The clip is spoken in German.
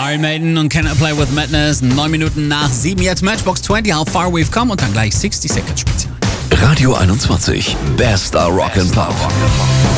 Iron Maiden und Cannot Play With Madness. 9 Minuten nach 7 jetzt Matchbox 20, How Far We've Come und dann gleich 60 Seconds Spezial. Radio 21, bester Rock and Pop.